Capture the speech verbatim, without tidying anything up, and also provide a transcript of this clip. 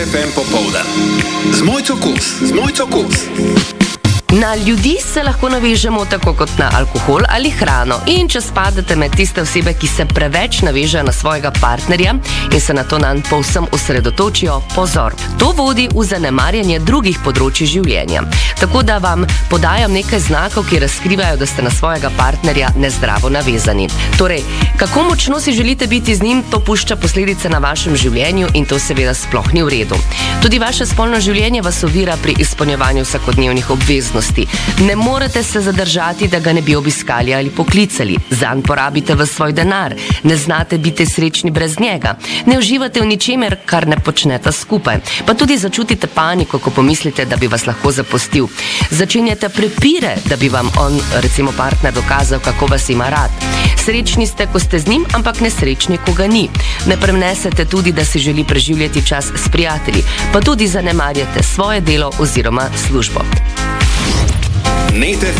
F M popoldan. Z Mojco Kos, z Mojco Kos. Na ljudi se lahko navežemo tako kot na alkohol ali hrano. In če spadate med tiste osebe, ki se preveč navežejo na svojega partnerja in se na to nanj povsem osredotočijo, pozor. To vodi v zanemarjanje drugih področij življenja. Tako da vam podajam nekaj znakov, ki razkrivajo, da ste na svojega partnerja nezdravo navezani. Torej, kako močno si želite biti z njim, to pušča posledice na vašem življenju in to seveda sploh ni v redu. Tudi vaše spolno življenje vas ovira pri izpolnjevanju vsakodnevnih obveznosti. Ne morete se zadržati, da ga ne bi obiskali ali poklicali. Zanj porabite v svoj denar. Ne znate biti srečni brez njega. Ne uživate v ničemer, kar ne počnete skupaj. Pa tudi začutite paniko, ko pomislite, da bi vas lahko zapustil. Začenjate prepire, da bi vam on, recimo partner, dokazal, kako vas ima rad. Srečni ste, ko ste z njim, ampak nesrečni, ko ga ni. Ne premnesete tudi, da si želi preživljati čas s prijatelji, pa tudi zanemarjate svoje delo oziroma službo. Net F